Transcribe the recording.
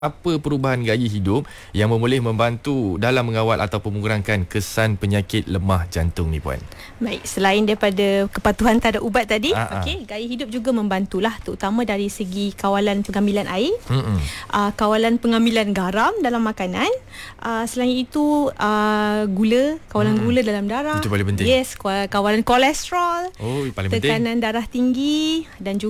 apa perubahan gaya hidup yang boleh membantu dalam mengawal ataupun mengurangkan kesan penyakit lemah jantung ni, Puan? Baik, selain daripada kepatuhan terhadap ubat tadi, okey, gaya hidup juga membantulah, terutama dari segi kawalan pengambilan air, kawalan pengambilan garam dalam makanan, selain itu gula, kawalan gula dalam darah. Itu paling penting. Yes, kawalan kolesterol, Oh, paling penting. tekanan darah tinggi dan juga